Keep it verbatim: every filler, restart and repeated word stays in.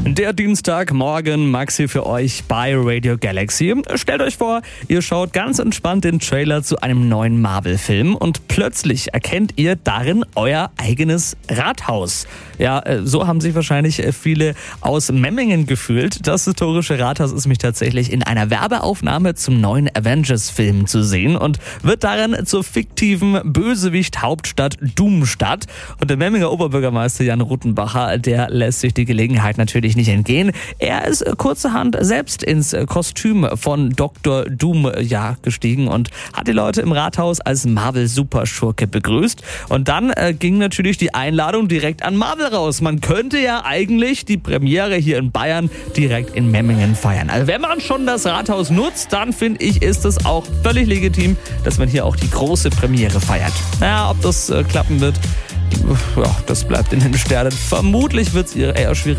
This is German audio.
Der Dienstagmorgen, Maxi für euch bei Radio Galaxy. Stellt euch vor, ihr schaut ganz entspannt den Trailer zu einem neuen Marvel-Film und plötzlich erkennt ihr darin euer eigenes Rathaus. Ja, so haben sich wahrscheinlich viele aus Memmingen gefühlt. Das historische Rathaus ist mich tatsächlich in einer Werbeaufnahme zum neuen Avengers-Film zu sehen und wird darin zur fiktiven Bösewicht-Hauptstadt Doomstadt. Und der Memminger Oberbürgermeister Jan Ruttenbacher, der lässt sich die Gelegenheit natürlich nicht entgehen. Er ist kurzerhand selbst ins Kostüm von Doktor Doom ja, gestiegen und hat die Leute im Rathaus als Marvel-Superschurke begrüßt. Und dann äh, ging natürlich die Einladung direkt an Marvel raus. Man könnte ja eigentlich die Premiere hier in Bayern direkt in Memmingen feiern. Also wenn man schon das Rathaus nutzt, dann finde ich, ist es auch völlig legitim, dass man hier auch die große Premiere feiert. Naja, ob das äh, klappen wird, ja, das bleibt in den Sternen. Vermutlich wird es eher schwierig.